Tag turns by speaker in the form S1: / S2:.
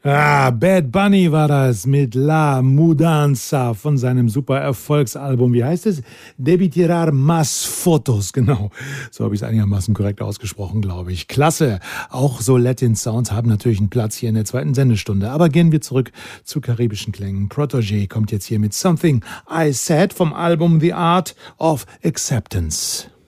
S1: Bad Bunny war das mit La Mudanza von seinem super Erfolgsalbum. Wie heißt es? Debí tirar más fotos. Genau, so habe ich es einigermaßen korrekt ausgesprochen, glaube ich. Klasse. Auch so Latin Sounds haben natürlich einen Platz hier in der zweiten Sendestunde. Aber gehen wir zurück zu karibischen Klängen. Protégé kommt jetzt hier mit Something I Said vom Album The Art of Acceptance.